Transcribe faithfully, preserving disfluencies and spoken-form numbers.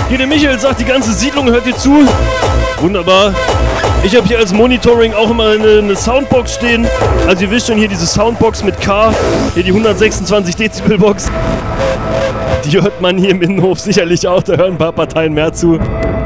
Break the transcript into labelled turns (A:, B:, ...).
A: Hier der Michael sagt, die ganze Siedlung hört dir zu. Wunderbar. Ich habe hier als Monitoring auch immer eine, eine Soundbox stehen. Also ihr wisst schon, hier diese Soundbox mit K. Hier die hundertsechsundzwanzig Dezibel Box. Die hört man hier im Innenhof sicherlich auch. Da hören ein paar Parteien mehr zu.